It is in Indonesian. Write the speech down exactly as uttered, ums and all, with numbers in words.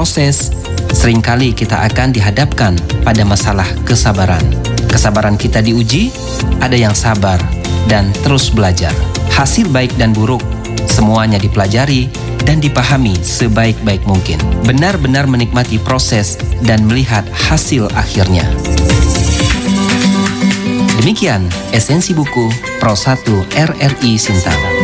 proses, seringkali kita akan dihadapkan pada masalah kesabaran. Kesabaran kita diuji, ada yang sabar dan terus belajar. Hasil baik dan buruk, semuanya dipelajari dan dipahami sebaik-baik mungkin. Benar-benar menikmati proses dan melihat hasil akhirnya. Demikian esensi buku Pro satu R R I Sintang.